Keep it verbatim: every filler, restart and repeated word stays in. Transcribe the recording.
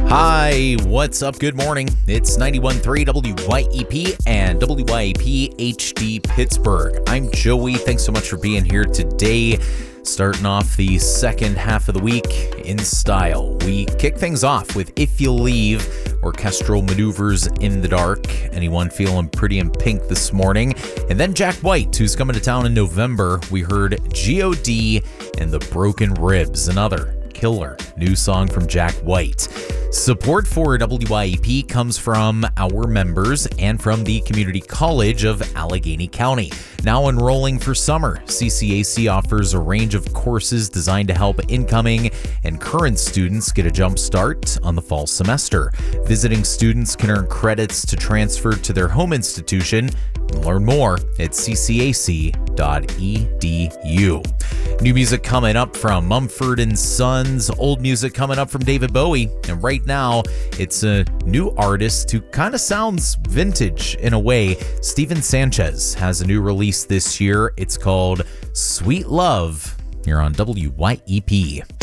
Hi, what's up? Good morning. It's ninety-one point three W Y E P and W Y E P H D Pittsburgh. I'm Joey. Thanks so much for being here today. Starting off the second half of the week in style. We kick things off with If You Leave, orchestral maneuvers in the dark. Anyone feeling pretty in pink this morning? And then Jack White, who's coming to town in November. We heard G O D and The Broken Ribs, another killer new song from Jack White. Support for W Y E P comes from our members and from the Community College of Allegheny County. Now enrolling for summer, C C A C offers a range of courses designed to help incoming and current students get a jump start on the fall semester. Visiting students can earn credits to transfer to their home institution. Learn more at c c a c dot e d u. New music coming up from Mumford and Sons, old music coming up from David Bowie, and right now it's a new artist who kind of sounds vintage in a way. Steven Sanchez has a new release this year. It's called Sweet Love. Here on W Y E P.